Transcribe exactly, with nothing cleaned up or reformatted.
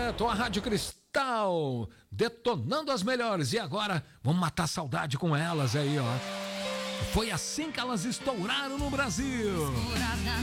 certo, a Rádio Cristal, detonando as melhores. E agora, vamos matar a saudade com elas aí, ó. Foi assim que elas estouraram no Brasil. Estourada